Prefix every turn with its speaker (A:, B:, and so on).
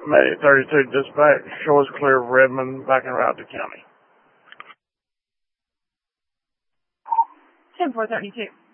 A: May 32 dispatch, show us clear of Redmond, back en route to county.
B: 10-432.